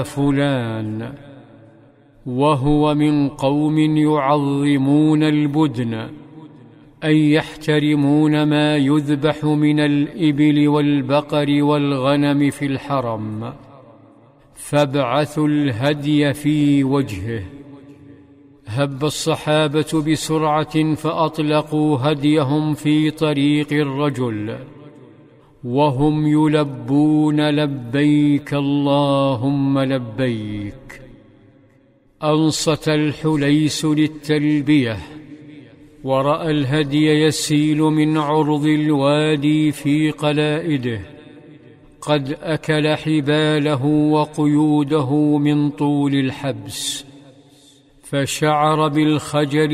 فلان، وهو من قوم يعظمون البدن، أي يحترمون ما يذبح من الإبل والبقر والغنم في الحرم، فابعثوا الهدي في وجهه. هب الصحابة بسرعة فأطلقوا هديهم في طريق الرجل وهم يلبون لبيك اللهم لبيك. أنصت الحليس للتلبية، ورأى الهدي يسيل من عرض الوادي في قلائده، قد أكل حباله وقيوده من طول الحبس، فشعر بالخجل